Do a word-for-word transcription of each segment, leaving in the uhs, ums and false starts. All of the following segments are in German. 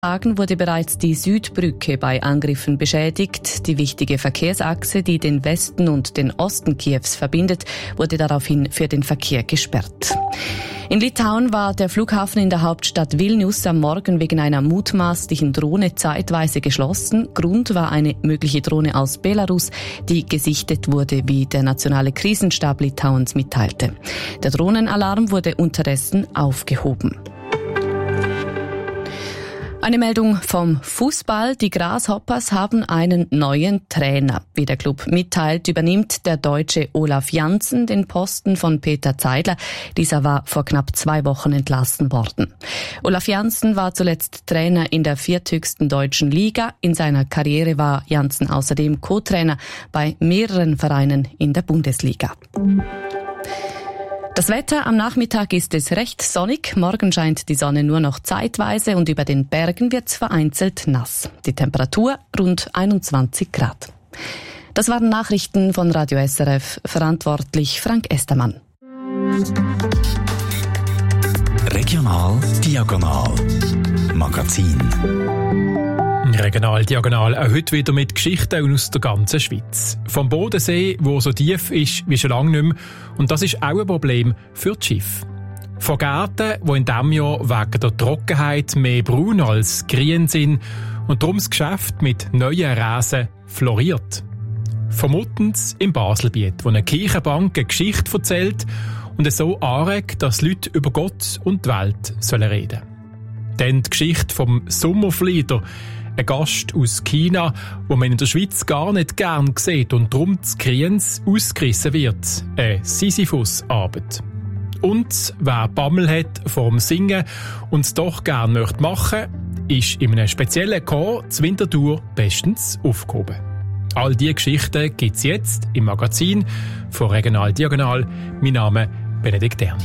Tagen wurde bereits die Südbrücke bei Angriffen beschädigt. Die wichtige Verkehrsachse, die den Westen und den Osten Kiews verbindet, wurde daraufhin für den Verkehr gesperrt. In Litauen war der Flughafen in der Hauptstadt Vilnius am Morgen wegen einer mutmaßlichen Drohne zeitweise geschlossen. Grund war eine mögliche Drohne aus Belarus, die gesichtet wurde, wie der nationale Krisenstab Litauens mitteilte. Der Drohnenalarm wurde unterdessen aufgehoben. Eine Meldung vom Fußball. Die Grasshoppers haben einen neuen Trainer. Wie der Club mitteilt, übernimmt der Deutsche Olaf Janssen den Posten von Peter Zeidler. Dieser war vor knapp zwei Wochen entlassen worden. Olaf Janssen war zuletzt Trainer in der vierthöchsten deutschen Liga. In seiner Karriere war Janssen außerdem Co-Trainer bei mehreren Vereinen in der Bundesliga. Das Wetter am Nachmittag ist es recht sonnig. Morgen scheint die Sonne nur noch zeitweise und über den Bergen wird es vereinzelt nass. Die Temperatur rund einundzwanzig Grad. Das waren Nachrichten von Radio S R F, verantwortlich Frank Estermann. Regional Diagonal Magazin. Regional Diagonal, auch heute wieder mit Geschichten aus der ganzen Schweiz. Vom Bodensee, wo so tief ist wie schon lange nicht mehr. Und das ist auch ein Problem für die Schiffe. Von Gärten, die in diesem Jahr wegen der Trockenheit mehr braun als grün sind und darum das Geschäft mit neuen Rasen floriert. Von Muttens im Baselbiet, wo eine Kirchenbank eine Geschichte erzählt und es so anregt, dass Leute über Gott und die Welt sollen reden. Dann die Geschichte vom Sommerflieder, ein Gast aus China, wo man in der Schweiz gar nicht gern sieht und darum zu Kriens ausgerissen wird. Eine Sisyphus-Arbeit. Und wer Bammel hat vorm Singen und es doch gern möchte machen, ist in einem speziellen Chor zu Winterthur bestens aufgehoben. All diese Geschichten gibt es jetzt im Magazin von Regional Diagonal. Mein Name ist Benedikt Erni.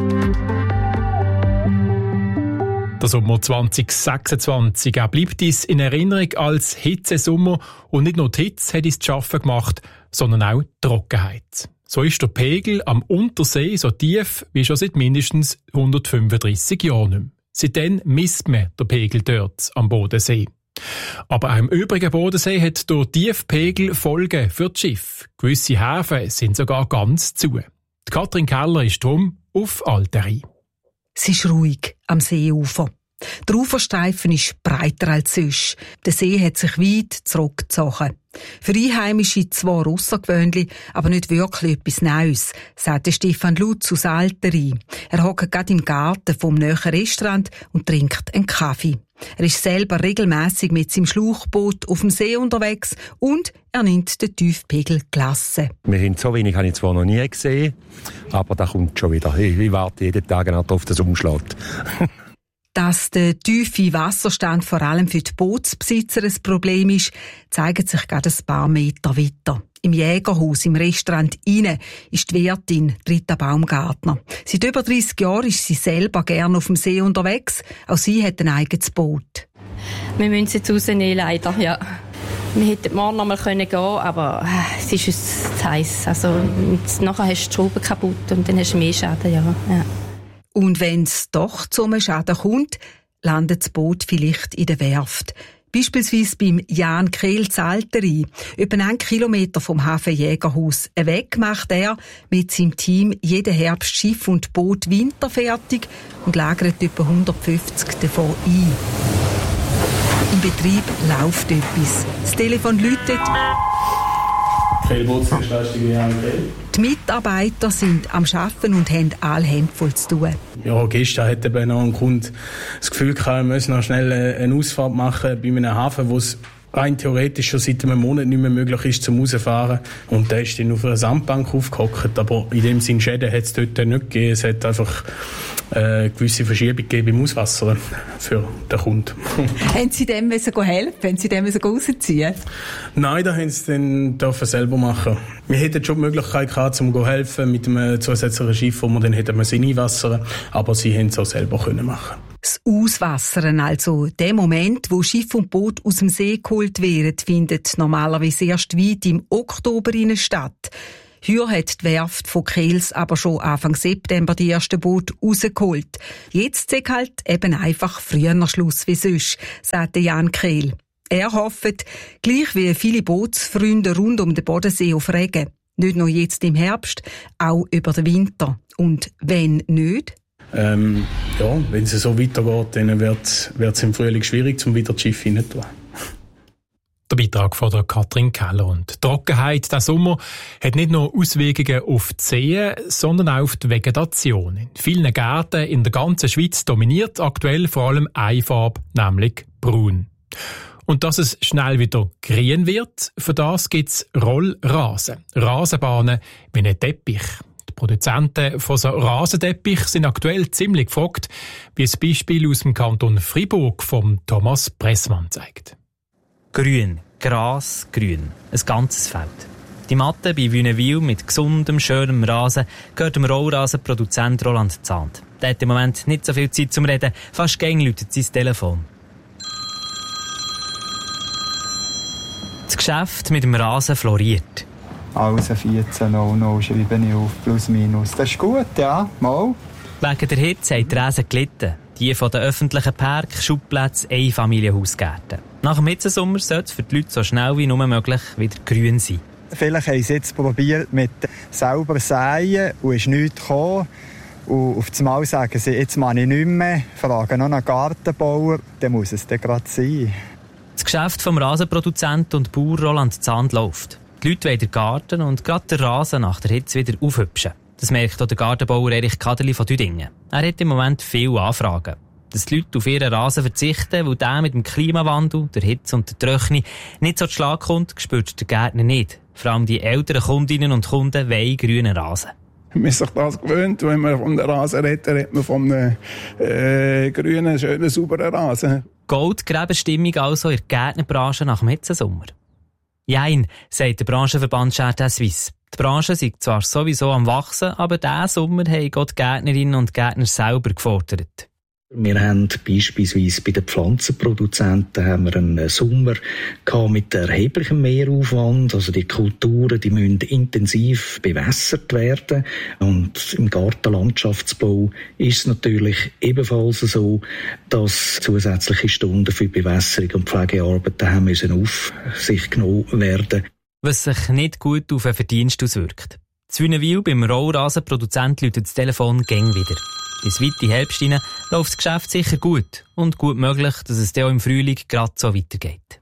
Der Sommer zwanzig sechsundzwanzig er bleibt uns in Erinnerung als Hitzesommer und nicht nur die Hitze hat uns zu schaffen gemacht, sondern auch die Trockenheit. So ist der Pegel am Untersee so tief wie schon seit mindestens hundertfünfunddreissig Jahren nicht mehr. Seitdem misst man den Pegel dort am Bodensee. Aber auch im übrigen Bodensee hat der Tiefpegel Folgen für das Schiff. Gewisse Häfen sind sogar ganz zu. Die Katrin Keller ist drum auf Alteri. Es ist ruhig am Seeufer. Der Uferstreifen ist breiter als sonst. Der See hat sich weit zurückgezogen. Für Einheimische zwar außergewöhnlich, aber nicht wirklich etwas Neues, sagt Stefan Lutz aus Alteri. Er hockt gerade im Garten vom näheren Restaurant und trinkt einen Kaffee. Er ist selber regelmässig mit seinem Schlauchboot auf dem See unterwegs und er nimmt den Tiefpegel gelassen. Wir haben so wenig, habe ich zwar noch nie gesehen, aber das kommt schon wieder. Ich, ich warte jeden Tag darauf, dass es umschlägt. Dass der tiefe Wasserstand vor allem für die Bootsbesitzer ein Problem ist, zeigt sich gerade ein paar Meter weiter. Im Jägerhaus, im Restaurant innen, ist die Wirtin Rita Baumgartner. Seit über dreissig Jahren ist sie selber gerne auf dem See unterwegs. Auch sie hat ein eigenes Boot. Wir müssen es jetzt rausnehmen, leider, ja. Wir hätten morgen noch mal gehen können, aber äh, es ist uns zu heiß. Also, nachher hast du die Schrauben kaputt und dann hast du mehr Schaden, ja. ja. Und wenn es doch zu einem Schaden kommt, landet das Boot vielleicht in der Werft. Beispielsweise beim Jan Kehl zu Alteri. Etwa einen Kilometer vom Hafen Jägerhaus weg macht er mit seinem Team jeden Herbst Schiff und Boot winterfertig und lagert etwa hundertfünfzig davon ein. Im Betrieb läuft etwas. Das Telefon läutet. Die Mitarbeiter sind am Arbeiten und haben alle Hände voll zu tun. Ja, gestern hat eben noch ein Kunde das Gefühl gehabt, wir müssen noch schnell eine Ausfahrt machen bei einem Hafen, wo es rein theoretisch schon seit einem Monat nicht mehr möglich ist, zum rausfahren. Und der ist dann auf einer Sandbank aufgehockt. Aber in dem Sinn Schäden hat es dort nicht gegeben. Es hat einfach eine gewisse Verschiebung gegeben im Auswasser für den Kunden. Haben Sie dem helfen? Haben Sie dem rausziehen? Nein, da haben sie dann dürfen selber machen. Wir hätten schon die Möglichkeit gehabt, um zu helfen mit einem zusätzlichen Schiff, wo wir dann hätten wir sie einwassern. Aber sie haben es auch selber können machen. Das Auswassern, also der Moment, wo Schiff und Boot aus dem See geholt werden, findet normalerweise erst weit im Oktober statt. Hier hat die Werft von Kehls aber schon Anfang September die ersten Boote rausgeholt. Jetzt ist halt eben einfach früher Schluss wie sonst, sagte Jan Kehl. Er hofft, gleich wie viele Bootsfreunde rund um den Bodensee auf Regen. Nicht nur jetzt im Herbst, auch über den Winter. Und wenn nicht? Ähm, ja, wenn es so weitergeht, dann wird es im Frühling schwierig, um wieder das Schiff hineinzutun. Der Beitrag von der Katrin Keller. Und die Trockenheit diesen Sommer hat nicht nur Auswirkungen auf die Seen, sondern auch auf die Vegetation. In vielen Gärten in der ganzen Schweiz dominiert aktuell vor allem eine Farbe, nämlich braun. Und dass es schnell wieder grün wird, für das gibt es Rollrasen. Rasenbahnen wie ein Teppich. Die Produzenten von so Rasenteppich sind aktuell ziemlich gefragt, wie das Beispiel aus dem Kanton Freiburg von Thomas Pressmann zeigt. Grün, Gras, grün. Ein ganzes Feld. Die Matte bei Wünnewil mit gesundem, schönem Rasen gehört dem Rollrasenproduzent Roland Zahnd. Der hat im Moment nicht so viel Zeit zum Reden, fast gängig läutet sein Telefon. Das Geschäft mit dem Rasen floriert. Also vierzehn null null schreibe ich auf, plus minus. Das ist gut, ja, mal. Wegen der Hitze haben die Rasen gelitten. Die von den öffentlichen Parks, Schubplätzen, Einfamilienhausgärten. Nach dem Hitzesommer sollte es für die Leute so schnell wie nur möglich wieder grün sein. Vielleicht haben sie jetzt probiert mit selber säen und ist nichts gekommen. Und auf das Mal sagen sie, jetzt mache ich nichts mehr, fragen noch einen Gartenbauer, dann muss es dann gerade sein. Das Geschäft vom Rasenproduzent und Bauer Roland Zahnd läuft. Die Leute wollen den Garten und gerade den Rasen nach der Hitze wieder aufhübschen. Das merkt auch der Gartenbauer Erich Kaderli von Düdingen. Er hat im Moment viele Anfragen. Dass die Leute auf ihren Rasen verzichten, weil der mit dem Klimawandel, der Hitze und der Trockenheit nicht so zu Schlag kommt, spürt der Gärtner nicht. Vor allem die älteren Kundinnen und Kunden wollen grünen Rasen. Man ist sich das gewöhnt, wenn man von der Rasen redet, redet man von einem äh, grünen, schönen, sauberen Rasen. Goldgräberstimmung also in der Gärtnerbranche nach dem Hitzesommer. Jein, sagt der Branchenverband Jardin Suisse. Die Branche sei zwar sowieso am Wachsen, aber diesen Sommer haben die Gärtnerinnen und Gärtner selber gefordert. Wir haben beispielsweise bei den Pflanzenproduzenten haben wir einen Sommer gehabt mit erheblichem Mehraufwand. Also die Kulturen, die müssen intensiv bewässert werden. Und im Gartenlandschaftsbau ist es natürlich ebenfalls so, dass zusätzliche Stunden für Bewässerung und Pflegearbeiten haben müssen auf sich genommen werden. Was sich nicht gut auf den Verdienst auswirkt. Zu Wünnewil beim Rollrasenproduzent läutet das Telefon gäng wieder. Bis weit in Herbst hinein läuft das Geschäft sicher gut und gut möglich, dass es dann auch im Frühling gerade so weitergeht.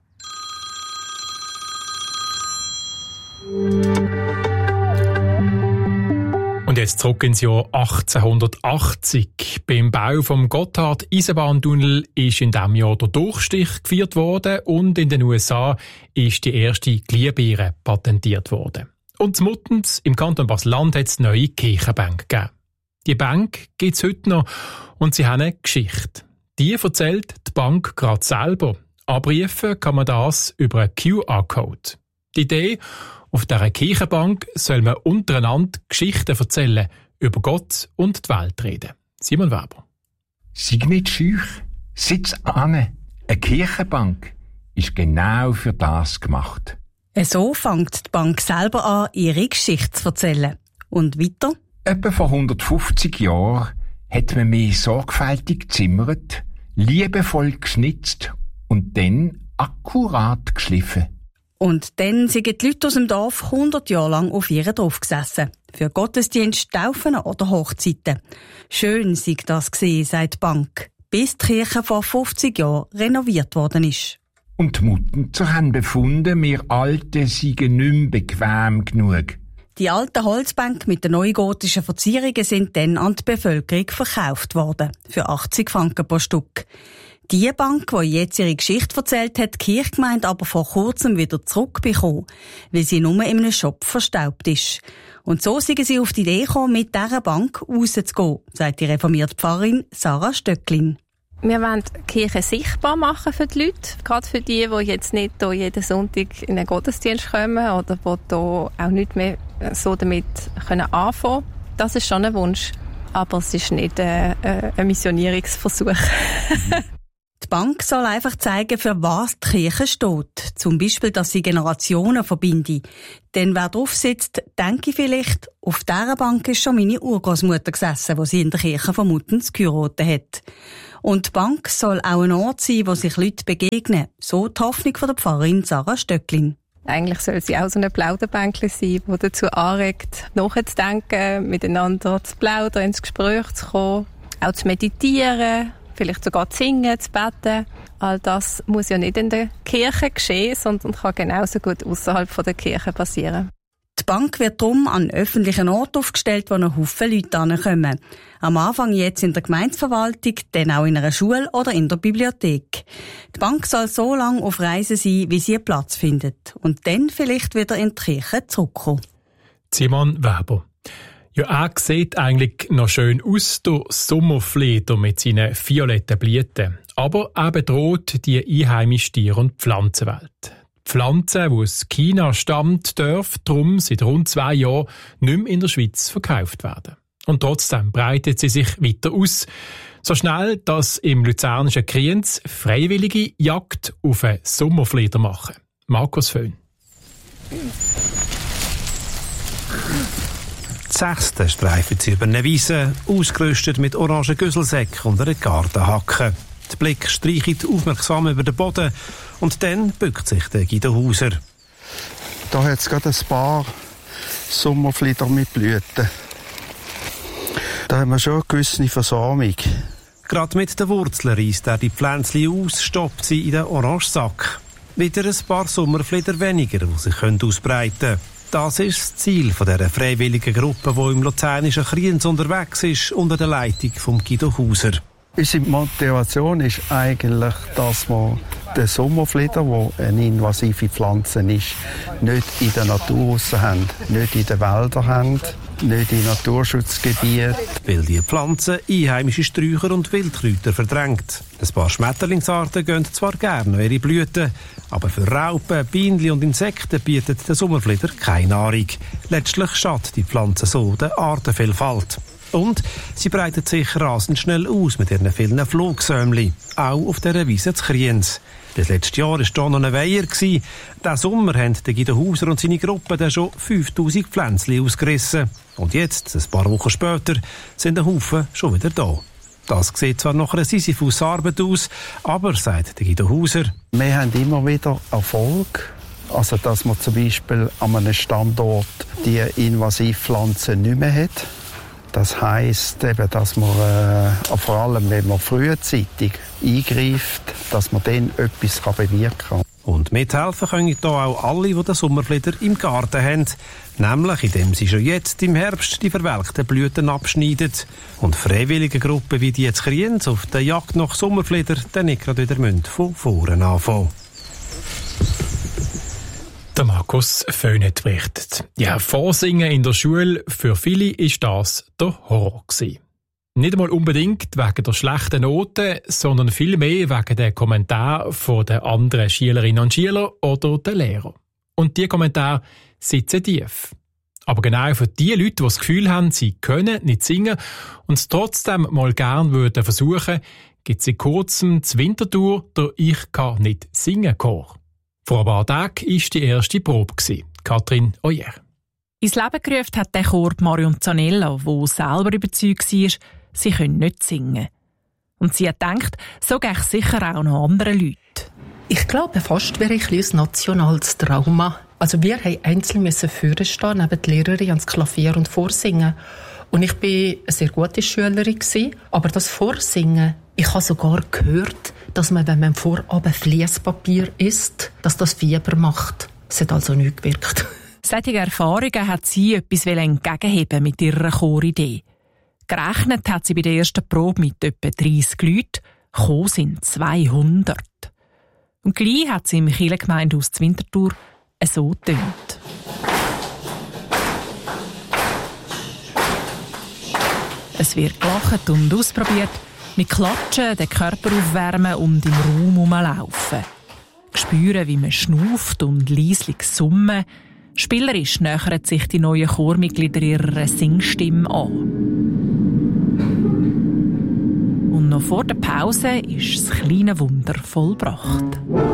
Und jetzt zurück ins Jahr achtzehnhundertachtzig. Beim Bau vom Gotthard-Eisenbahntunnel ist in diesem Jahr der Durchstich gefeiert worden und in den U S A ist die erste Glühbirne patentiert worden. Und zu Muttens im Kanton Basel-Land hat es neue Kirchenbank gegeben. Die Bank gibt es heute noch und sie haben eine Geschichte. Die erzählt die Bank gerade selber. Abrufen kann man das über einen Q R-Code. Die Idee, auf dieser Kirchenbank soll man untereinander Geschichten erzählen, über Gott und die Welt reden. Simon Weber. Sei nicht schüch, sitz an. Eine Kirchenbank ist genau für das gemacht. So fängt die Bank selber an, ihre Geschichte zu erzählen. Und weiter? Etwa vor hundertfünfzig Jahren hat man mich sorgfältig gezimmert, liebevoll geschnitzt und dann akkurat geschliffen. Und dann sind die Leute aus dem Dorf hundert Jahre lang auf ihren drauf gesessen. Für Gottesdienst, Taufen oder Hochzeiten. Schön sei das gewesen, sagt die Bank, bis die Kirche vor fünfzig Jahren renoviert worden ist. Und die Muttenzer haben befunden, wir Alten seien nicht mehr bequem genug. Die alten Holzbänke mit den neugotischen Verzierungen sind dann an die Bevölkerung verkauft worden. Für achtzig Franken pro Stück. Die Bank, die jetzt ihre Geschichte erzählt hat, die Kirchgemeinde aber vor kurzem wieder zurückbekommen, weil sie nur in einem Shop verstaubt ist. Und so sind sie auf die Idee gekommen, mit dieser Bank rauszugehen, sagt die reformierte Pfarrerin Sarah Stöcklin. Wir wollen die Kirche sichtbar machen für die Leute, gerade für die, die jetzt nicht hier jeden Sonntag in einen Gottesdienst kommen oder die hier auch nicht mehr so damit können anfangen können. Das ist schon ein Wunsch, aber es ist nicht äh, ein Missionierungsversuch. Die Bank soll einfach zeigen, für was die Kirche steht. Zum Beispiel, dass sie Generationen verbindet. Denn wer drauf sitzt, denke ich vielleicht, auf dieser Bank ist schon meine Urgroßmutter gesessen, wo sie in der Kirche vermutend geheiratet hat. Und die Bank soll auch ein Ort sein, wo sich Leute begegnen. So die Hoffnung von der Pfarrerin Sarah Stöcklin. Eigentlich soll sie auch so eine Plauderbänkchen sein, die dazu anregt, nachzudenken, miteinander zu plaudern, ins Gespräch zu kommen, auch zu meditieren, vielleicht sogar zu singen, zu beten. All das muss ja nicht in der Kirche geschehen, sondern kann genauso gut außerhalb der Kirche passieren. Die Bank wird darum an öffentlichen Orten aufgestellt, wo ein Haufen Leute hinkommen. Am Anfang jetzt in der Gemeindeverwaltung, dann auch in einer Schule oder in der Bibliothek. Die Bank soll so lange auf Reisen sein, wie sie Platz findet. Und dann vielleicht wieder in die Kirche zurückkommen. Simon Weber. Ja, er sieht eigentlich noch schön aus, der Sommerfleder mit seinen violetten Blüten. Aber er bedroht die einheimische Tier- und Pflanzenwelt. Die Pflanze, die aus China stammt, darf darum seit rund zwei Jahren nicht mehr in der Schweiz verkauft werden. Und trotzdem breitet sie sich weiter aus. So schnell, dass im luzernischen Kriens freiwillige Jagd auf einen Sommerfleder machen. Markus Föhn. Die Sechste streifen sie über eine Wiese, ausgerüstet mit orangen Güsselsäcken und einer Gartenhacke. Der Blick streicht aufmerksam über den Boden und dann bückt sich der Guido Hauser. Da hat es gerade ein paar Sommerflieder mit Blüten. Da haben wir schon eine gewisse Versäumung. Gerade mit den Wurzeln reisst er die Pflänzchen aus, stoppt sie in den Orangesack. Wieder ein paar Sommerflieder weniger, die sich ausbreiten können. Das ist das Ziel dieser freiwilligen Gruppe, die im luzernischen Kriens unterwegs ist, unter der Leitung von Guido Hauser. Unsere Motivation ist eigentlich, dass wir den Sommerflieder, der eine invasive Pflanze ist, nicht in der Natur haben, nicht in den Wäldern haben, nicht in Naturschutzgebieten. Weil die Pflanze einheimische Sträucher und Wildkräuter verdrängt. Ein paar Schmetterlingsarten gehen zwar gerne ihre Blüten, aber für Raupen, Bienen und Insekten bietet der Sommerflieder keine Nahrung. Letztlich schadet die Pflanze so der Artenvielfalt. Und sie breitet sich rasend schnell aus mit ihren vielen Flugsäumchen, auch auf dieser Wiese zu Kriens. Das letzte Jahr war hier noch eine Weiher. Diesen Sommer haben Guido Hauser und seine Gruppe dann schon fünftausend Pflänzchen ausgerissen. Und jetzt, ein paar Wochen später, sind ein Haufen schon wieder da. Das sieht zwar nach einer Sisyphus-Arbeit aus, aber, sagt Guido Hauser, wir haben immer wieder Erfolg. Also, dass man zum Beispiel an einem Standort die Invasivpflanzen nicht mehr hat. Das heisst eben, dass man, äh, vor allem wenn man frühzeitig eingreift, dass man dann etwas bewirken kann. Und mithelfen können hier auch alle, die den Sommerflieder im Garten haben. Nämlich, indem sie schon jetzt im Herbst die verwelkten Blüten abschneiden. Und freiwillige Gruppen wie die jetzt Kriens auf der Jagd nach Sommerflieder dann nicht gerade wieder von vorne anfangen. Der Markus Föhn hat berichtet. Ja, Vorsingen in der Schule, für viele ist das der Horror gewesen. Nicht einmal unbedingt wegen der schlechten Noten, sondern vielmehr wegen der Kommentare von den anderen Schülerinnen und Schüler oder den Lehrern. Und diese Kommentare sitzen tief. Aber genau für die Leute, die das Gefühl haben, sie können nicht singen und es trotzdem mal gern würden versuchen, gibt es in kurzem zur Winterthur der «Ich kann nicht singen» Chor. Vor ein paar Tagen war die erste Probe. Katrin Oyer. Ins Leben gerufen hat der Chor Marion Zanella, die selber überzeugt war, sie können nicht singen. Und sie hat gedacht, so gehe ich sicher auch noch anderen Leuten. Ich glaube, fast wäre ich ein nationales Trauma. Also wir mussten einzeln vorne stehen, neben der Lehrerin ans Klavier und vorsingen. Und ich war eine sehr gute Schülerin, aber das Vorsingen, ich habe sogar gehört, dass man, wenn man vorab Fliesspapier isst, dass das Fieber macht. Es hat also nichts gewirkt. Solche Erfahrungen hat sie etwas entgegenheben mit ihrer Choridee. Gerechnet hat sie bei der ersten Probe mit etwa dreissig Leuten, gekommen sind zweihundert. Und gleich hat sie im Kirchengemeindehaus zur Winterthur so getönt. Es wird gelacht und ausprobiert, mit Klatschen, den Körper aufwärmen und im Raum herumlaufen. Spüren, wie man schnauft und leislich summen. Spielerisch nähern sich die neuen Chormitglieder ihrer Singstimme an. Und noch vor der Pause ist das kleine Wunder vollbracht.